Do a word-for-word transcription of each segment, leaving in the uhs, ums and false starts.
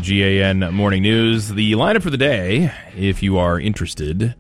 G A N Morning News. The lineup for the day, if you are interested,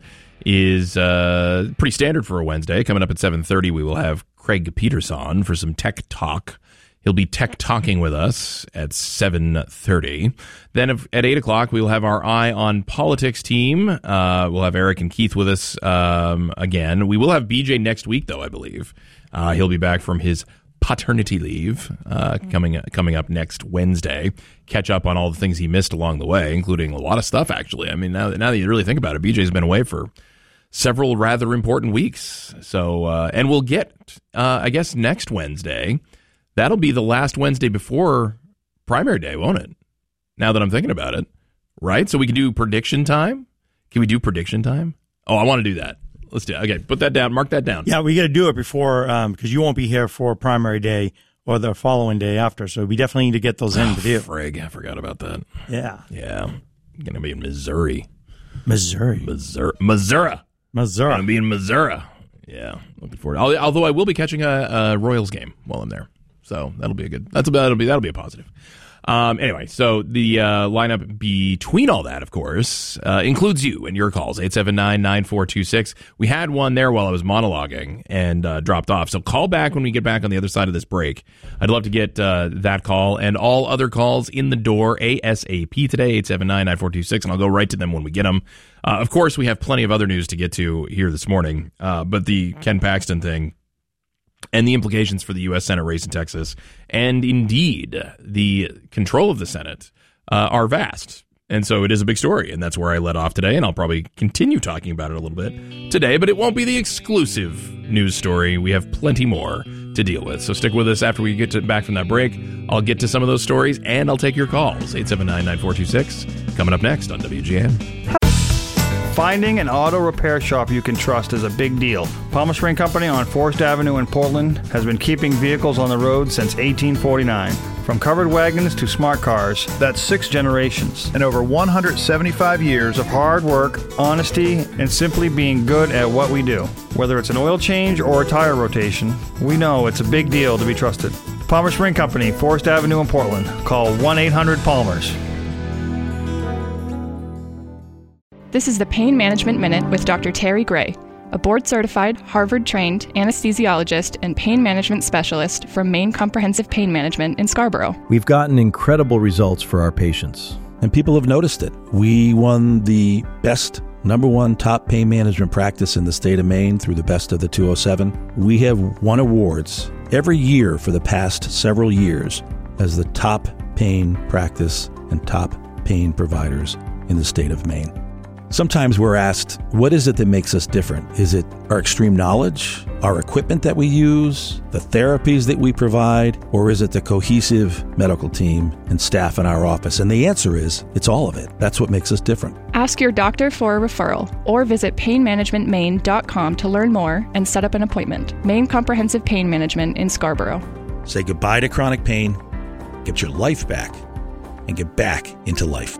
is uh, pretty standard for a Wednesday. Coming up at seven thirty, we will have Craig Peterson for some tech talk. He'll be tech talking with us at seven thirty. Then at eight o'clock, we will have our Eye on Politics team. Uh, we'll have Eric and Keith with us um, again. We will have B J next week, though, I believe. Uh, he'll be back from his paternity leave uh, coming coming up next Wednesday. Catch up on all the things he missed along the way, including a lot of stuff, actually. I mean, now, now that you really think about it, B J's been away for several rather important weeks. So, uh, and we'll get, uh, I guess, next Wednesday. That'll be the last Wednesday before primary day, won't it? Now that I'm thinking about it, right? So we can do prediction time? Can we do prediction time? Oh, I want to do that. Let's do it. Okay, put that down. Mark that down. Yeah, we got to do it before, because um, you won't be here for primary day or the following day after. So we definitely need to get those in oh, with you. Frig, I forgot about that. Yeah. Yeah. I'm going to be in Missouri. Missouri. Missouri. Missouri. Missouri. I'm going to be in Missouri. Yeah, looking forward. I'll, although I will be catching a, a Royals game while I'm there. So that'll be a good. That's about. That'll be. That'll be a positive. Um, anyway, so the uh, lineup between all that, of course, uh, includes you and your calls. eight seven nine, nine four two six. We had one there while I was monologuing and uh, dropped off. So call back when we get back on the other side of this break. I'd love to get uh, that call and all other calls in the door ASAP today. eight seven nine, nine four two six, and I'll go right to them when we get them. Uh, of course, we have plenty of other news to get to here this morning, uh, but the Ken Paxton thing and the implications for the U S Senate race in Texas, and indeed the control of the Senate, uh, are vast. And so it is a big story, and that's where I led off today, and I'll probably continue talking about it a little bit today, but it won't be the exclusive news story. We have plenty more to deal with. So stick with us after we get to, back from that break. I'll get to some of those stories, and I'll take your calls. eight seven nine, nine four two six, coming up next on W G N. Finding an auto repair shop you can trust is a big deal. Palmer Spring Company on Forest Avenue in Portland has been keeping vehicles on the road since eighteen forty-nine. From covered wagons to smart cars, that's six generations. And over one hundred seventy-five years of hard work, honesty, and simply being good at what we do. Whether it's an oil change or a tire rotation, we know it's a big deal to be trusted. Palmer Spring Company, Forest Avenue in Portland. Call one eight hundred Palmers. This is the Pain Management Minute with Doctor Terry Gray, a board-certified, Harvard-trained anesthesiologist and pain management specialist from Maine Comprehensive Pain Management in Scarborough. We've gotten incredible results for our patients, and people have noticed it. We won the best number one top pain management practice in the state of Maine through the Best of the two oh seven. We have won awards every year for the past several years as the top pain practice and top pain providers in the state of Maine. Sometimes we're asked, what is it that makes us different? Is it our extreme knowledge, our equipment that we use, the therapies that we provide, or is it the cohesive medical team and staff in our office? And the answer is, it's all of it. That's what makes us different. Ask your doctor for a referral or visit pain management maine dot com to learn more and set up an appointment. Maine Comprehensive Pain Management in Scarborough. Say goodbye to chronic pain, get your life back, and get back into life.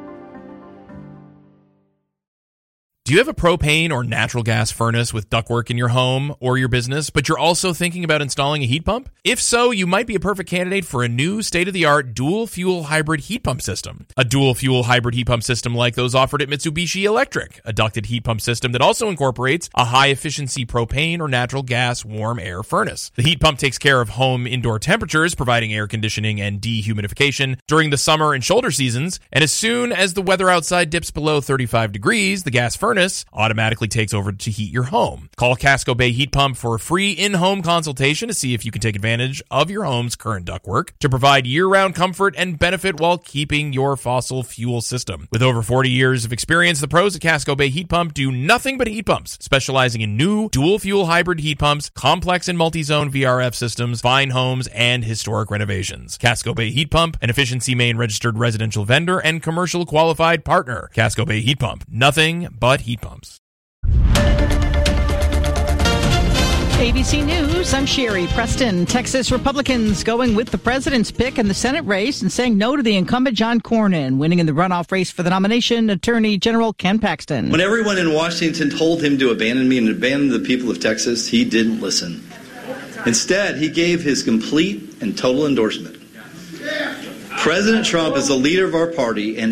Do you have a propane or natural gas furnace with ductwork in your home or your business, but you're also thinking about installing a heat pump? If so, you might be a perfect candidate for a new state-of-the-art dual-fuel hybrid heat pump system. A dual-fuel hybrid heat pump system like those offered at Mitsubishi Electric, a ducted heat pump system that also incorporates a high-efficiency propane or natural gas warm air furnace. The heat pump takes care of home indoor temperatures, providing air conditioning and dehumidification during the summer and shoulder seasons, and as soon as the weather outside dips below thirty-five degrees, the gas furnace automatically takes over to heat your home. Call Casco Bay Heat Pump for a free in-home consultation to see if you can take advantage of your home's current ductwork to provide year-round comfort and benefit while keeping your fossil fuel system. With over forty years of experience, the pros at Casco Bay Heat Pump do nothing but heat pumps, specializing in new dual-fuel hybrid heat pumps, complex and multi-zone V R F systems, fine homes, and historic renovations. Casco Bay Heat Pump, an Efficiency Maine registered residential vendor and commercial qualified partner. Casco Bay Heat Pump, nothing but heat pumps. A B C News, I'm Sherry Preston. Texas Republicans going with the president's pick in the Senate race and saying no to the incumbent John Cornyn, winning in the runoff race for the nomination, Attorney General Ken Paxton. When everyone in Washington told him to abandon me and abandon the people of Texas, he didn't listen. Instead, he gave his complete and total endorsement. President Trump is the leader of our party, and